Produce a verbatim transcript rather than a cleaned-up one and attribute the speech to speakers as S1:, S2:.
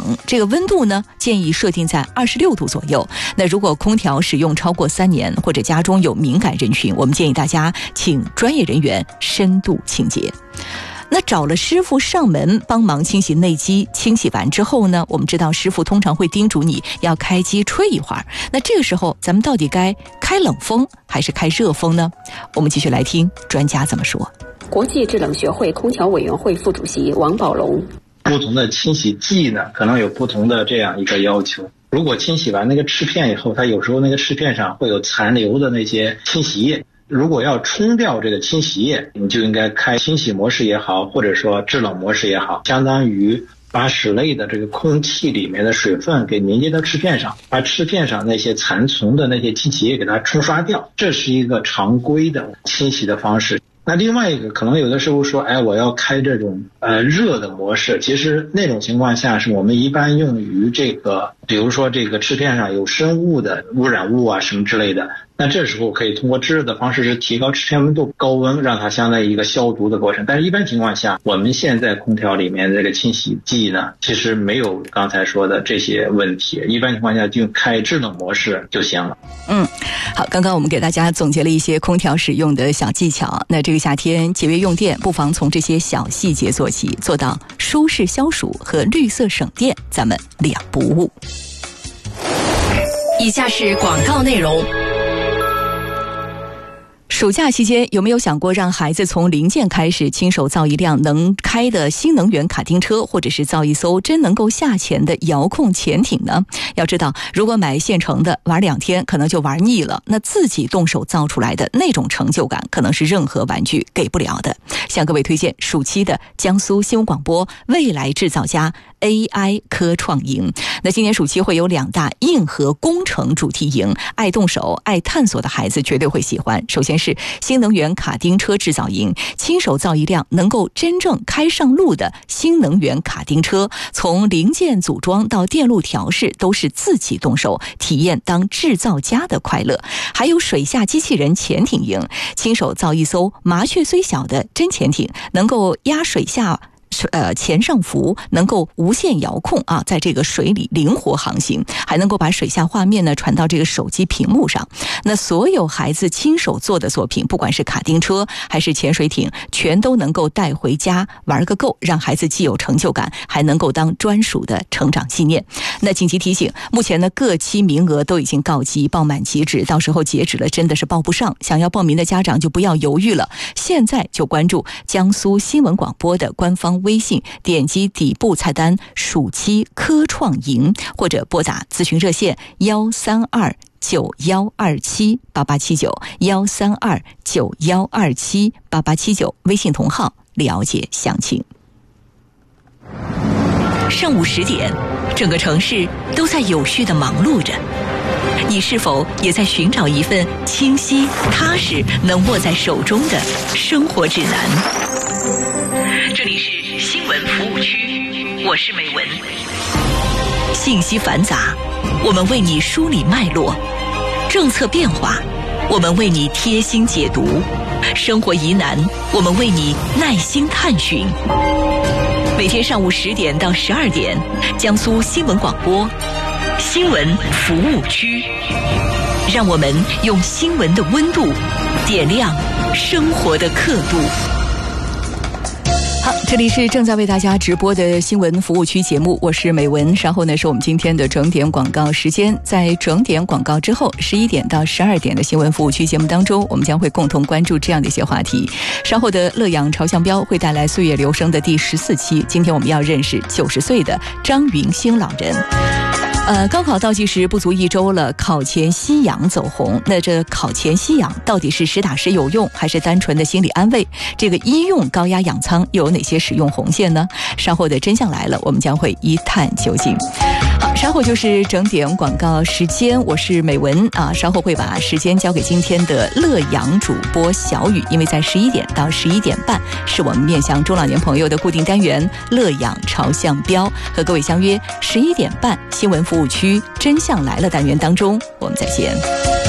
S1: 这个温度呢建议设定在二十六度左右。那如果空调使用超过三年，或者家中有敏感人群，我们建议大家请专业人员深度清洁。那找了师傅上门帮忙清洗内机，清洗完之后呢，我们知道师傅通常会叮嘱你要开机吹一会儿。那这个时候咱们到底该开冷风还是开热风呢？我们继续来听专家怎么说。
S2: 国际制冷学会空调委员会副主席王宝龙，
S3: 不同的清洗剂呢，可能有不同的这样一个要求。如果清洗完那个翅片以后，它有时候那个翅片上会有残留的那些清洗液，如果要冲掉这个清洗液，你就应该开清洗模式也好，或者说制冷模式也好，相当于把室内的这个空气里面的水分给凝结到翅片上，把翅片上那些残存的那些清洗液给它冲刷掉，这是一个常规的清洗的方式。那另外一个可能有的时候说，哎，我要开这种呃热的模式，其实那种情况下是我们一般用于这个，比如说这个翅片上有生物的污染物啊什么之类的，那这时候可以通过制热的方式是提高翅片温度，高温让它相当于一个消毒的过程。但是一般情况下，我们现在空调里面这个清洗剂呢，其实没有刚才说的这些问题，一般情况下就开制冷模式就行了。
S1: 嗯，好，刚刚我们给大家总结了一些空调使用的小技巧。那这个夏天节约用电，不妨从这些小细节做起，做到舒适消暑和绿色省电，咱们两不误。
S4: 以下是广告内容。
S1: 暑假期间有没有想过让孩子从零件开始亲手造一辆能开的新能源卡丁车，或者是造一艘真能够下潜的遥控潜艇呢？要知道，如果买现成的玩两天可能就玩腻了，那自己动手造出来的那种成就感可能是任何玩具给不了的。向各位推荐暑期的江苏新闻广播未来制造家 A I 科创营。那今年暑期会有两大硬核工程主题营，爱动手爱探索的孩子绝对会喜欢。首先是新能源卡丁车制造营，亲手造一辆能够真正开上路的新能源卡丁车，从零件组装到电路调试都是自己动手，体验当制造家的快乐。还有水下机器人潜艇营，亲手造一艘麻雀虽小的真潜艇，能够压水下呃，潜上浮，能够无线遥控啊，在这个水里灵活航行，还能够把水下画面呢传到这个手机屏幕上。那所有孩子亲手做的作品，不管是卡丁车还是潜水艇，全都能够带回家玩个够，让孩子既有成就感，还能够当专属的成长纪念。那紧急提醒，目前呢各期名额都已经告急，报满即止，到时候截止了真的是报不上，想要报名的家长就不要犹豫了，现在就关注江苏新闻广播的官方微信，点击底部菜单暑期科创营，或者拨打咨询热线幺三二九幺二七八八七九幺三二九幺二七八八七九，微信同号了解详情。
S4: 上午十点，整个城市都在有序地忙碌着，你是否也在寻找一份清晰踏实能握在手中的生活指南？这里是新闻服务区，我是美文。信息繁杂，我们为你梳理脉络；政策变化，我们为你贴心解读；生活疑难，我们为你耐心探寻。每天上午十点到十二点，江苏新闻广播新闻服务区，让我们用新闻的温度点亮生活的刻度。
S1: 好，这里是正在为大家直播的新闻服务区节目，我是美文。稍后呢是我们今天的整点广告时间，在整点广告之后，十一点到十二点的新闻服务区节目当中，我们将会共同关注这样的一些话题。稍后的乐阳朝向标会带来岁月流声的第十四期，今天我们要认识九十岁的张云兴老人。呃，高考倒计时不足一周了，考前吸氧走红。那这考前吸氧到底是实打实有用，还是单纯的心理安慰？这个医用高压氧舱又有哪些使用红线呢？稍后的真相来了，我们将会一探究竟。好，稍后就是整点广告时间，我是美文啊。稍后会把时间交给今天的乐阳主播小雨，因为在十一点到十一点半是我们面向中老年朋友的固定单元乐阳朝向标，和各位相约十一点半新闻服务区真相来了单元当中，我们再见。